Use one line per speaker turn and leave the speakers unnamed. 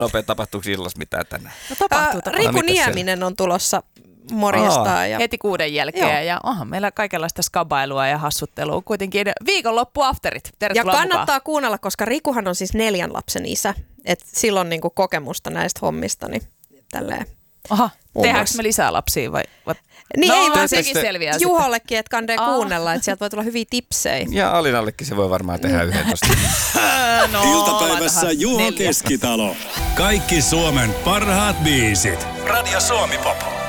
nopea, tapahtuuko illassa mitään tänään?
No tapahtuu.
Riku Nieminen on tulossa morjestaan. Ja...
Heti 6 jälkeen. Joo. Ja onhan meillä kaikenlaista skabailua ja hassuttelua. Kuitenkin viikonloppuafterit. Tervetuloa
ja kannattaa
mukaan.
kuunnella, koska Rikuhan on siis 4 lapsen isä. Et silloin niinku kokemusta näistä hommista. Niin tälleen.
Aha, tehdäänkö me lisää lapsia vai?
Niin
no,
ei vaan
sekin selviää
Juhollekin, että kandee kuunnella, että sieltä voi tulla hyviä tipsejä.
Ja Alinallekin se voi varmaan tehdä yhden tosta.
Iltapäivässä Juho Keskitalo. Kaikki Suomen parhaat biisit. Radio Suomi Pop.